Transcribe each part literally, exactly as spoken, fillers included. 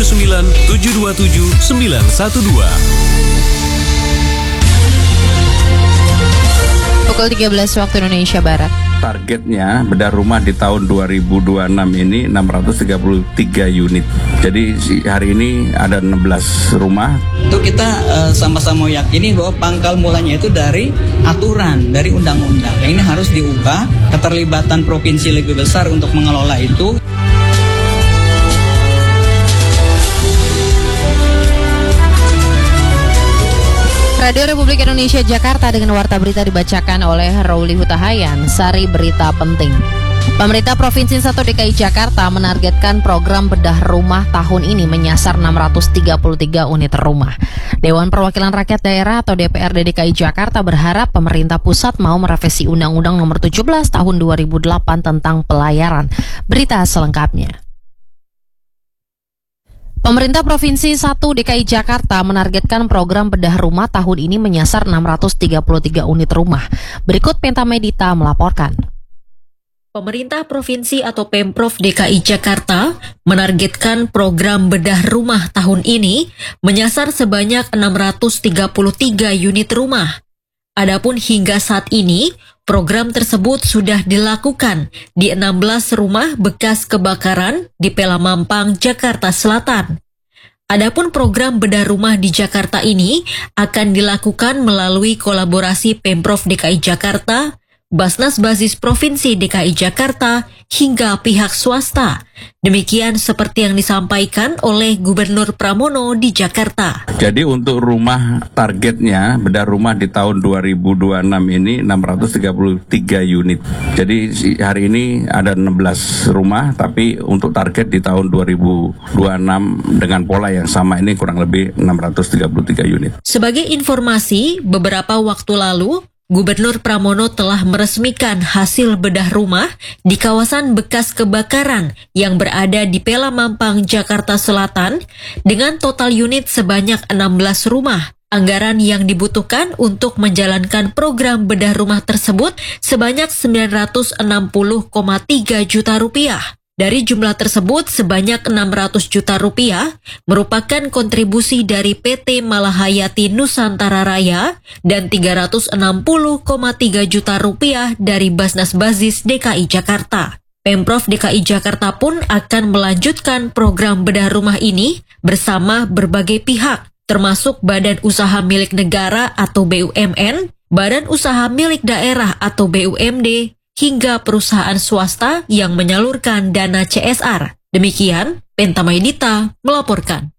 sembilan tujuh dua tujuh sembilan satu dua. Pukul tiga belas waktu Indonesia Barat. Targetnya bedah rumah di tahun dua ribu dua puluh enam ini enam ratus tiga puluh tiga unit. Jadi hari ini ada enam belas rumah. Itu kita uh, sama-sama yakini bahwa pangkal mulanya itu dari aturan, dari undang-undang. Yang ini harus diubah, keterlibatan provinsi lebih besar untuk mengelola itu. Radio Republik Indonesia Jakarta dengan warta berita dibacakan oleh Rauli Hutahayan. Sari berita penting. Pemerintah Provinsi satu D K I Jakarta menargetkan program bedah rumah tahun ini menyasar enam ratus tiga puluh tiga unit rumah. Dewan Perwakilan Rakyat Daerah atau D P R D D K I Jakarta berharap pemerintah pusat mau merevisi Undang-Undang Nomor tujuh belas Tahun dua ribu delapan tentang pelayaran. Berita selengkapnya. Pemerintah Provinsi satu D K I Jakarta menargetkan program bedah rumah tahun ini menyasar enam ratus tiga puluh tiga unit rumah. Berikut Penta Medita melaporkan. Pemerintah Provinsi atau Pemprov D K I Jakarta menargetkan program bedah rumah tahun ini menyasar sebanyak enam ratus tiga puluh tiga unit rumah. Adapun hingga saat ini, program tersebut sudah dilakukan di enam belas rumah bekas kebakaran di Pelamampang, Jakarta Selatan. Adapun program bedah rumah di Jakarta ini akan dilakukan melalui kolaborasi Pemprov D K I Jakarta, Basnas Basis Provinsi D K I Jakarta, hingga pihak swasta. Demikian seperti yang disampaikan oleh Gubernur Pramono di Jakarta. Jadi untuk rumah targetnya, bedah rumah di tahun dua ribu dua puluh enam ini enam ratus tiga puluh tiga unit. Jadi hari ini ada enam belas rumah, tapi untuk target di tahun dua ribu dua puluh enam dengan pola yang sama ini kurang lebih enam ratus tiga puluh tiga unit. Sebagai informasi, beberapa waktu lalu, Gubernur Pramono telah meresmikan hasil bedah rumah di kawasan bekas kebakaran yang berada di Pelamampang, Jakarta Selatan dengan total unit sebanyak enam belas rumah. Anggaran yang dibutuhkan untuk menjalankan program bedah rumah tersebut sebanyak sembilan ratus enam puluh koma tiga juta rupiah. Dari jumlah tersebut, sebanyak enam ratus juta rupiah merupakan kontribusi dari P T Malahayati Nusantara Raya dan tiga ratus enam puluh koma tiga juta rupiah dari Basnas Basis D K I Jakarta. Pemprov D K I Jakarta pun akan melanjutkan program bedah rumah ini bersama berbagai pihak, termasuk Badan Usaha Milik Negara atau B U M N, Badan Usaha Milik Daerah atau B U M D, hingga perusahaan swasta yang menyalurkan dana C S R. Demikian, Penta Medita melaporkan.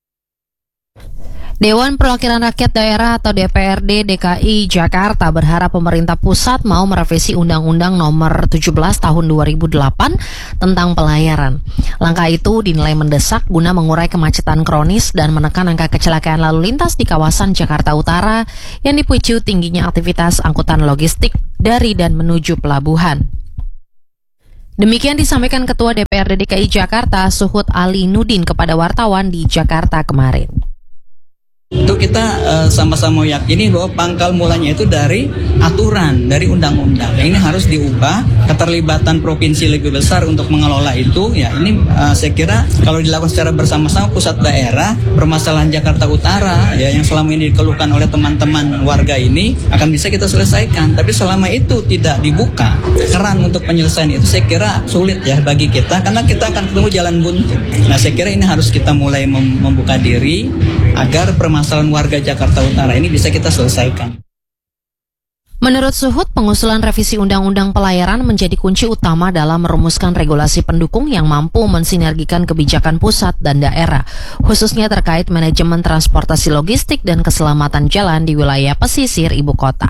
Dewan Perwakilan Rakyat Daerah atau D P R D D K I Jakarta berharap pemerintah pusat mau merevisi Undang-Undang Nomor tujuh belas Tahun dua ribu delapan tentang pelayaran. Langkah itu dinilai mendesak guna mengurai kemacetan kronis dan menekan angka kecelakaan lalu lintas di kawasan Jakarta Utara yang dipicu tingginya aktivitas angkutan logistik dari dan menuju pelabuhan. Demikian disampaikan Ketua D P R D D K I Jakarta Suhud Ali Nudin kepada wartawan di Jakarta kemarin. Itu kita uh, sama-sama yakini bahwa pangkal mulanya itu dari aturan, dari undang-undang. Yang ini harus diubah, keterlibatan provinsi lebih besar untuk mengelola itu. Ya ini uh, saya kira kalau dilakukan secara bersama-sama pusat daerah, permasalahan Jakarta Utara ya yang selama ini dikeluhkan oleh teman-teman warga ini akan bisa kita selesaikan. Tapi selama itu tidak dibuka keran untuk penyelesaian itu, saya kira sulit ya bagi kita karena kita akan ketemu jalan buntu. Nah saya kira ini harus kita mulai mem- membuka diri agar permasalahan warga Jakarta Utara ini bisa kita selesaikan. Menurut Suhud, pengusulan revisi Undang-Undang Pelayaran menjadi kunci utama dalam merumuskan regulasi pendukung yang mampu mensinergikan kebijakan pusat dan daerah, khususnya terkait manajemen transportasi logistik dan keselamatan jalan di wilayah pesisir ibu kota.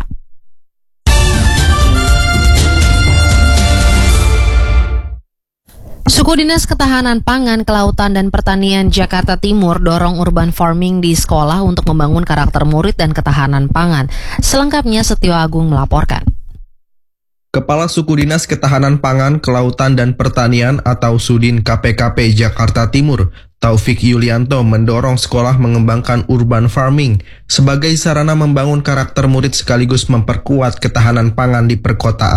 Suku Dinas Ketahanan Pangan, Kelautan dan Pertanian Jakarta Timur dorong urban farming di sekolah untuk membangun karakter murid dan ketahanan pangan. Selengkapnya Setio Agung melaporkan. Kepala Suku Dinas Ketahanan Pangan, Kelautan dan Pertanian atau Sudin K P K P Jakarta Timur, Taufik Yulianto mendorong sekolah mengembangkan urban farming sebagai sarana membangun karakter murid sekaligus memperkuat ketahanan pangan di perkotaan.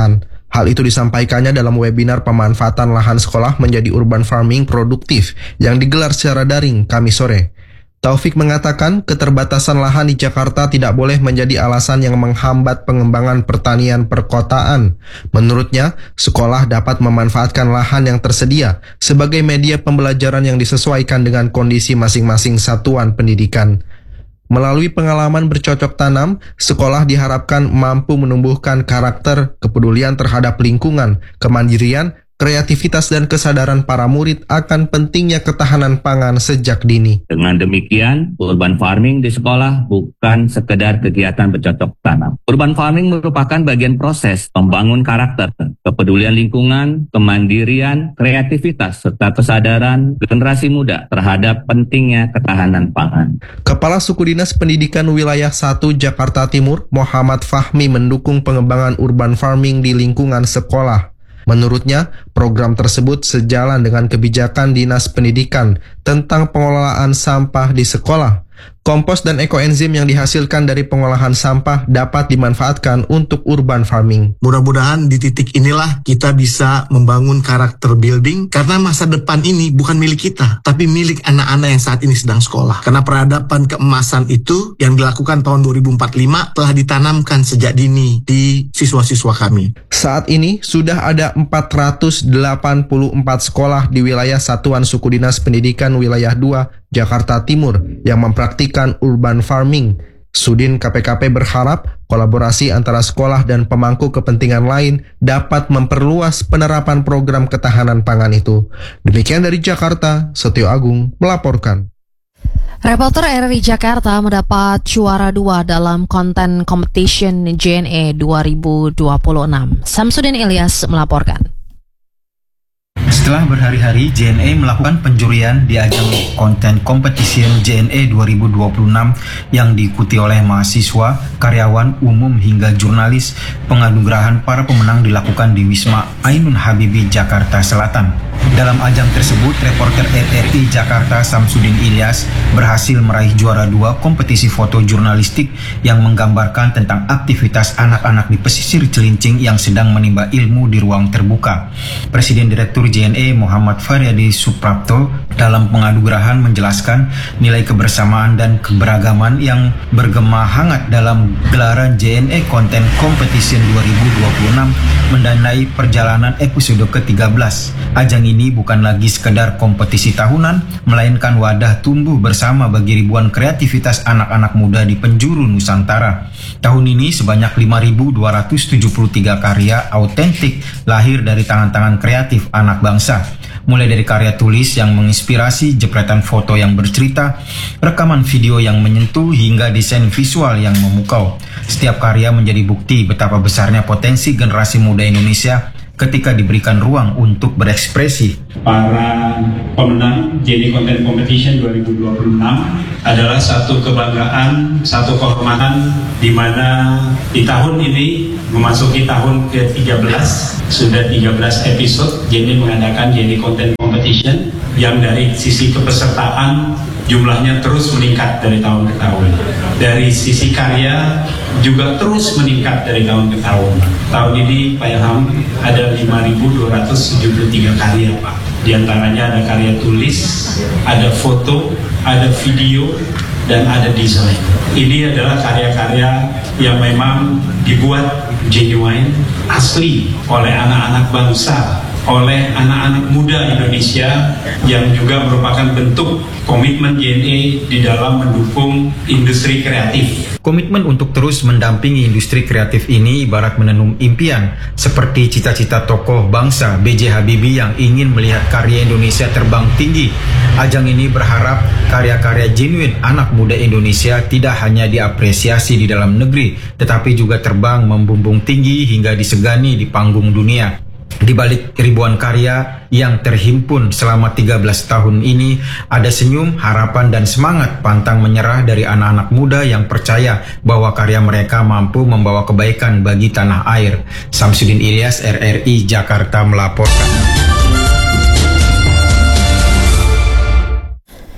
Hal itu disampaikannya dalam webinar pemanfaatan lahan sekolah menjadi urban farming produktif yang digelar secara daring Kamis sore. Taufik mengatakan keterbatasan lahan di Jakarta tidak boleh menjadi alasan yang menghambat pengembangan pertanian perkotaan. Menurutnya, sekolah dapat memanfaatkan lahan yang tersedia sebagai media pembelajaran yang disesuaikan dengan kondisi masing-masing satuan pendidikan. Melalui pengalaman bercocok tanam, sekolah diharapkan mampu menumbuhkan karakter, kepedulian terhadap lingkungan, kemandirian, kreativitas dan kesadaran para murid akan pentingnya ketahanan pangan sejak dini. Dengan demikian, urban farming di sekolah bukan sekedar kegiatan bercocok tanam. Urban farming merupakan bagian proses membangun karakter, kepedulian lingkungan, kemandirian, kreativitas, serta kesadaran generasi muda terhadap pentingnya ketahanan pangan. Kepala Suku Dinas Pendidikan Wilayah satu Jakarta Timur, Muhammad Fahmi, mendukung pengembangan urban farming di lingkungan sekolah. Menurutnya, program tersebut sejalan dengan kebijakan Dinas Pendidikan tentang pengelolaan sampah di sekolah. Kompos dan ekoenzim yang dihasilkan dari pengolahan sampah dapat dimanfaatkan untuk urban farming. Mudah-mudahan di titik inilah kita bisa membangun karakter building, karena masa depan ini bukan milik kita, tapi milik anak-anak yang saat ini sedang sekolah. Karena peradaban keemasan itu yang dilakukan tahun dua ribu empat puluh lima telah ditanamkan sejak dini di siswa-siswa kami. Saat ini sudah ada empat ratus delapan puluh empat sekolah di wilayah Satuan Suku Dinas Pendidikan Wilayah dua Jakarta Timur yang mempraktikkan urban farming. Sudin K P K P berharap kolaborasi antara sekolah dan pemangku kepentingan lain dapat memperluas penerapan program ketahanan pangan itu. Demikian dari Jakarta, Setio Agung melaporkan. Reporter R R I Jakarta mendapat juara dua dalam konten competition J N E dua ribu dua puluh enam. Samsudin Ilyas melaporkan. Setelah berhari-hari, J N E melakukan penjurian di ajang konten competition J N E dua ribu dua puluh enam yang diikuti oleh mahasiswa, karyawan umum hingga jurnalis. Penganugerahan para pemenang dilakukan di Wisma Ainun Habibie, Jakarta Selatan. Dalam ajang tersebut, reporter R R I Jakarta Samsudin Ilyas berhasil meraih juara dua kompetisi foto jurnalistik yang menggambarkan tentang aktivitas anak-anak di pesisir Cilincing yang sedang menimba ilmu di ruang terbuka. Presiden Direktur J N E Muhammad Faryadi Suprapto dalam penganugerahan menjelaskan nilai kebersamaan dan keberagaman yang bergema hangat dalam gelaran J N E Content Competition dua ribu dua puluh enam mendanai perjalanan episode ke tiga belas. Ajang ini bukan lagi sekedar kompetisi tahunan, melainkan wadah tumbuh bersama bagi ribuan kreativitas anak-anak muda di penjuru Nusantara. Tahun ini sebanyak lima ribu dua ratus tujuh puluh tiga karya autentik lahir dari tangan-tangan kreatif anak bangsa. Mulai dari karya tulis yang menginspirasi, jepretan foto yang bercerita, rekaman video yang menyentuh, hingga desain visual yang memukau. Setiap karya menjadi bukti betapa besarnya potensi generasi muda Indonesia ketika diberikan ruang untuk berekspresi. Para pemenang J N E Content Competition dua ribu dua puluh enam adalah satu kebanggaan, satu kehormatan di mana di tahun ini memasuki tahun ke tiga belas, sudah tiga belas episode J N E mengadakan J N E Content Competition yang dari sisi kepesertaan jumlahnya terus meningkat dari tahun ke tahun. Dari sisi karya juga terus meningkat dari tahun ke tahun. Tahun ini Pak Ilham ada lima ribu dua ratus tujuh puluh tiga karya, Pak. Di antaranya ada karya tulis, ada foto, ada video, dan ada desain. Ini adalah karya-karya yang memang dibuat genuine, asli oleh anak-anak bangsa, oleh anak-anak muda Indonesia yang juga merupakan bentuk komitmen J N E di dalam mendukung industri kreatif. Komitmen untuk terus mendampingi industri kreatif ini ibarat menenun impian, seperti cita-cita tokoh bangsa B J Habibie yang ingin melihat karya Indonesia terbang tinggi. Ajang ini berharap karya-karya genuine anak muda Indonesia tidak hanya diapresiasi di dalam negeri, tetapi juga terbang membumbung tinggi hingga disegani di panggung dunia. Di balik ribuan karya yang terhimpun selama tiga belas tahun ini, ada senyum, harapan, dan semangat pantang menyerah dari anak-anak muda yang percaya bahwa karya mereka mampu membawa kebaikan bagi tanah air. Samsudin Ilyas, R R I Jakarta melaporkan.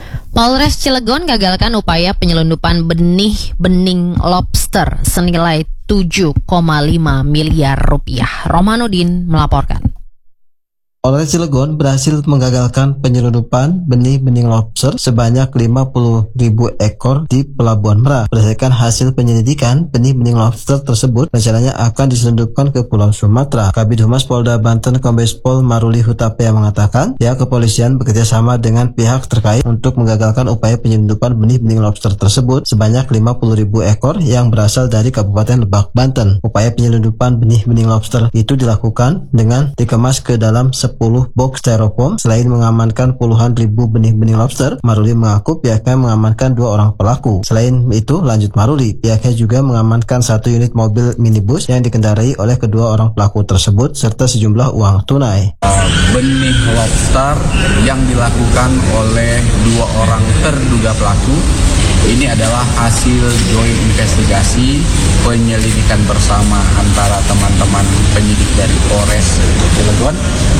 Polres Cilegon gagalkan upaya penyelundupan benih bening lobster senilai tujuh koma lima miliar rupiah. Romanudin melaporkan. Polres Cilegon berhasil menggagalkan penyelundupan benih-benih lobster sebanyak lima puluh ribu ekor di Pelabuhan Merak. Berdasarkan hasil penyelidikan, benih-benih lobster tersebut rencananya akan diselundupkan ke Pulau Sumatera. Kabid Humas Polda Banten Kombes Pol Maruli Hutapea mengatakan, pihak kepolisian bekerjasama dengan pihak terkait untuk menggagalkan upaya penyelundupan benih-benih lobster tersebut sebanyak lima puluh ribu ekor yang berasal dari Kabupaten Lebak, Banten. Upaya penyelundupan benih-benih lobster itu dilakukan dengan dikemas ke dalam sepuluh box styrofoam. Selain mengamankan puluhan ribu benih-benih lobster, Maruli mengaku pihaknya mengamankan dua orang pelaku. Selain itu, lanjut Maruli, pihaknya juga mengamankan satu unit mobil minibus yang dikendarai oleh kedua orang pelaku tersebut serta sejumlah uang tunai. Benih lobster yang dilakukan oleh dua orang terduga pelaku ini adalah hasil joint investigasi penyelidikan bersama antara teman-teman penyidik dari Polres Cilegon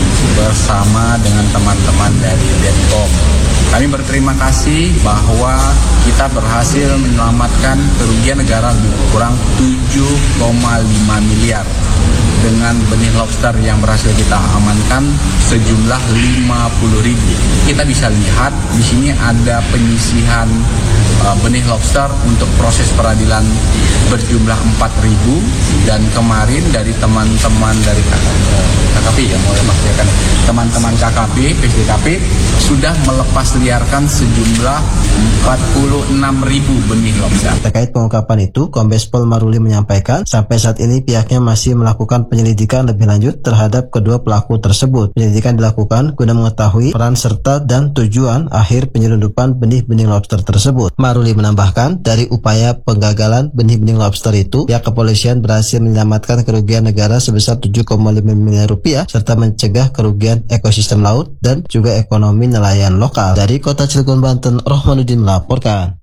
bersama dengan teman-teman dari Denpom. Kami berterima kasih bahwa kita berhasil menyelamatkan kerugian negara lebih kurang tujuh koma lima miliar dengan benih lobster yang berhasil kita amankan sejumlah lima puluh ribu. Kita bisa lihat di sini ada penyisihan uh, benih lobster untuk proses peradilan berjumlah empat ribu dan kemarin dari teman-teman dari K K P ya, mulai maksudnya teman-teman K K P, P S D K P sudah melepas liarkan sejumlah empat puluh enam ribu benih lobster. Terkait pengungkapan itu, Kombes Pol Maruli menyampaikan sampai saat ini pihaknya masih melakukan penyelidikan lebih lanjut terhadap kedua pelaku tersebut. Penyelidikan dilakukan guna mengetahui peran serta dan tujuan akhir penyelundupan benih-benih lobster tersebut. Maruli menambahkan, dari upaya penggagalan benih-benih lobster itu, pihak kepolisian berhasil menyelamatkan kerugian negara sebesar tujuh koma lima miliar rupiah serta mencegah kerugian ekosistem laut dan juga ekonomi nelayan lokal. Dari Kota Cilegon, Banten, Rohmanuddin melaporkan.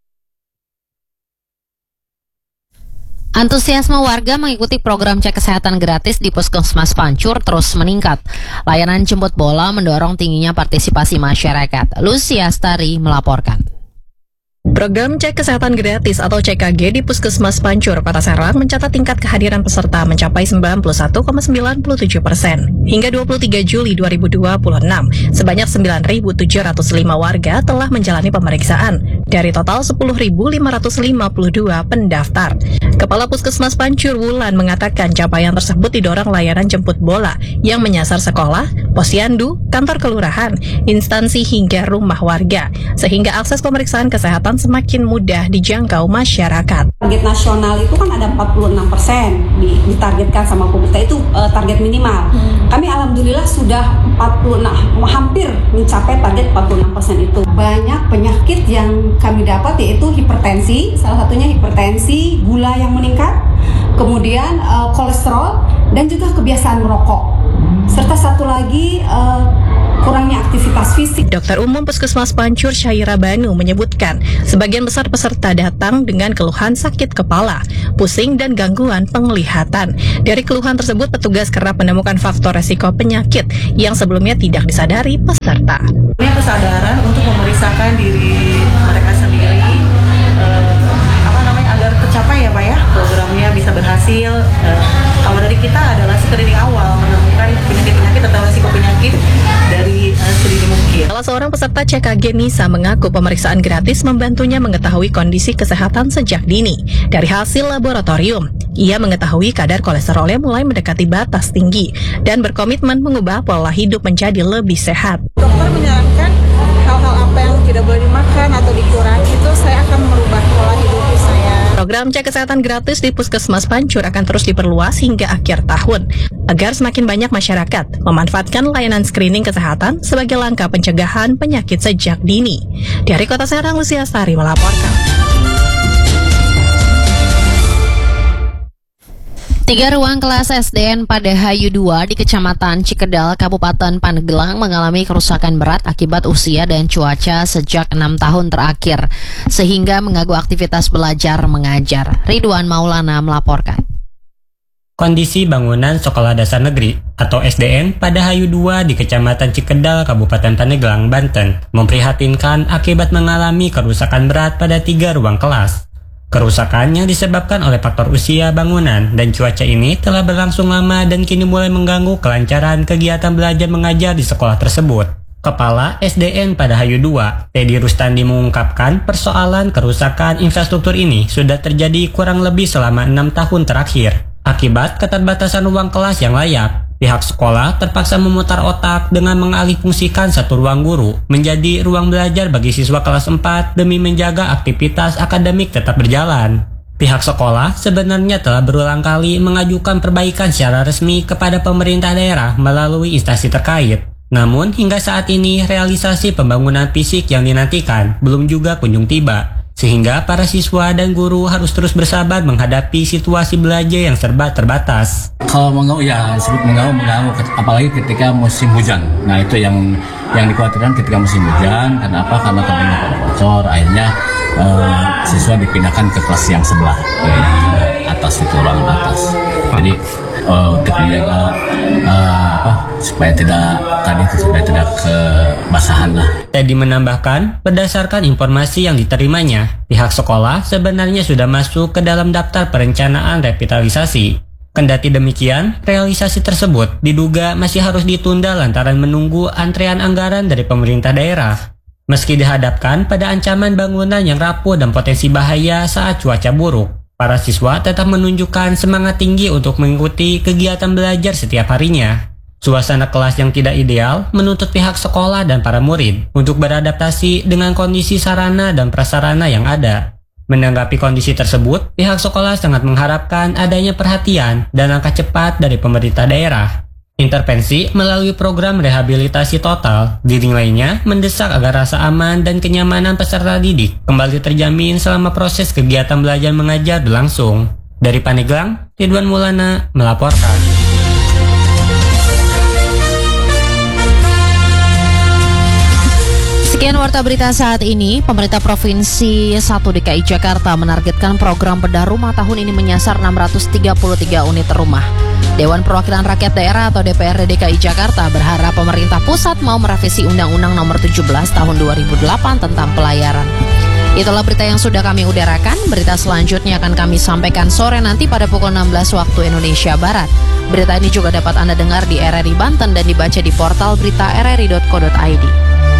Antusiasme warga mengikuti program cek kesehatan gratis di Puskesmas Pancur terus meningkat. Layanan jemput bola mendorong tingginya partisipasi masyarakat. Lucia Astari melaporkan. Program cek kesehatan gratis atau C K G di Puskesmas Pancur, Kota Serang mencatat tingkat kehadiran peserta mencapai sembilan puluh satu koma sembilan tujuh persen. Hingga dua puluh tiga Juli dua ribu dua puluh enam, sebanyak sembilan ribu tujuh ratus lima warga telah menjalani pemeriksaan dari total sepuluh ribu lima ratus lima puluh dua pendaftar. Kepala Puskesmas Pancur Wulan mengatakan capaian tersebut didorong layanan jemput bola yang menyasar sekolah, posyandu, kantor kelurahan, instansi hingga rumah warga, sehingga akses pemeriksaan kesehatan semakin mudah dijangkau masyarakat. Target nasional itu kan ada empat puluh enam persen ditargetkan sama pemerintah, itu uh, target minimal. Hmm. Kami alhamdulillah sudah empat puluh enam, hampir mencapai target empat puluh enam persen itu. Banyak penyakit yang kami dapat yaitu hipertensi, salah satunya hipertensi, gula yang meningkat, kemudian uh, kolesterol dan juga kebiasaan merokok. Serta satu lagi uh, kurangnya aktivitas fisik. Dokter Umum Puskesmas Pancur Syaira Banu menyebutkan, sebagian besar peserta datang dengan keluhan sakit kepala, pusing dan gangguan penglihatan. Dari keluhan tersebut, petugas kerap menemukan faktor resiko penyakit yang sebelumnya tidak disadari peserta. Ini kesadaran untuk memeriksakan diri mereka sendiri, eh, apa namanya, agar tercapai ya Pak ya, programnya bisa berhasil. Eh, kalau dari kita adalah screening awal, menemukan penyakit-penyakit atau resiko penyakit dari uh, sedini mungkin. Salah seorang peserta C K G Nisa mengaku pemeriksaan gratis membantunya mengetahui kondisi kesehatan sejak dini. Dari hasil laboratorium, ia mengetahui kadar kolesterolnya mulai mendekati batas tinggi dan berkomitmen mengubah pola hidup menjadi lebih sehat. Dokter menyarankan hal-hal apa yang tidak boleh dimakan atau dikurangi, itu saya akan merubah pola hidup saya. Program cek kesehatan gratis di Puskesmas Pancur akan terus diperluas hingga akhir tahun agar semakin banyak masyarakat memanfaatkan layanan screening kesehatan sebagai langkah pencegahan penyakit sejak dini. Dari Kota Serang, Lucia Astari melaporkan. Tiga ruang kelas S D N pada Hayu dua di Kecamatan Cikedal, Kabupaten Pandeglang mengalami kerusakan berat akibat usia dan cuaca sejak enam tahun terakhir, sehingga mengganggu aktivitas belajar mengajar. Ridwan Maulana melaporkan. Kondisi bangunan Sekolah Dasar Negeri atau S D N pada Hayu dua di Kecamatan Cikedal, Kabupaten Pandeglang, Banten memprihatinkan akibat mengalami kerusakan berat pada tiga ruang kelas. Kerusakan yang disebabkan oleh faktor usia bangunan dan cuaca ini telah berlangsung lama dan kini mulai mengganggu kelancaran kegiatan belajar mengajar di sekolah tersebut. Kepala S D N pada Hayu dua, Teddy Rustandi mengungkapkan persoalan kerusakan infrastruktur ini sudah terjadi kurang lebih selama enam tahun terakhir. Akibat keterbatasan ruang kelas yang layak, pihak sekolah terpaksa memutar otak dengan mengalihfungsikan satu ruang guru menjadi ruang belajar bagi siswa kelas empat demi menjaga aktivitas akademik tetap berjalan. Pihak sekolah sebenarnya telah berulang kali mengajukan perbaikan secara resmi kepada pemerintah daerah melalui instansi terkait. Namun hingga saat ini realisasi pembangunan fisik yang dinantikan belum juga kunjung tiba. Sehingga para siswa dan guru harus terus bersabar menghadapi situasi belajar yang serba terbatas. Kalau mengganggu ya disebut mengganggu mengganggu apalagi ketika musim hujan. Nah itu yang yang dikhawatirkan ketika musim hujan. Kenapa? Karena temboknya pada bocor. Akhirnya eh, siswa dipindahkan ke kelas yang sebelah, ke atas itu ruangan atas. Jadi eh, untuk menjaga eh, apa supaya tidak tadi supaya tidak kebasahan lah. Teddy menambahkan, berdasarkan informasi yang diterimanya, pihak sekolah sebenarnya sudah masuk ke dalam daftar perencanaan revitalisasi. Kendati demikian, realisasi tersebut diduga masih harus ditunda lantaran menunggu antrean anggaran dari pemerintah daerah. Meski dihadapkan pada ancaman bangunan yang rapuh dan potensi bahaya saat cuaca buruk, para siswa tetap menunjukkan semangat tinggi untuk mengikuti kegiatan belajar setiap harinya. Suasana kelas yang tidak ideal menuntut pihak sekolah dan para murid untuk beradaptasi dengan kondisi sarana dan prasarana yang ada. Menanggapi kondisi tersebut, pihak sekolah sangat mengharapkan adanya perhatian dan langkah cepat dari pemerintah daerah. Intervensi melalui program rehabilitasi total dinilainya mendesak agar rasa aman dan kenyamanan peserta didik kembali terjamin selama proses kegiatan belajar mengajar berlangsung. Dari Pandeglang, Ridwan Maulana melaporkan. Sekian warta berita saat ini. Pemerintah Provinsi satu D K I Jakarta menargetkan program bedah rumah tahun ini menyasar enam ratus tiga puluh tiga unit rumah. Dewan Perwakilan Rakyat Daerah atau D P R D D K I Jakarta berharap pemerintah pusat mau merevisi Undang-Undang Nomor tujuh belas Tahun dua ribu delapan tentang pelayaran. Itulah berita yang sudah kami udarakan. Berita selanjutnya akan kami sampaikan sore nanti pada pukul enam belas waktu Indonesia Barat. Berita ini juga dapat Anda dengar di R R I Banten dan dibaca di portal berita r r i dot co dot i d.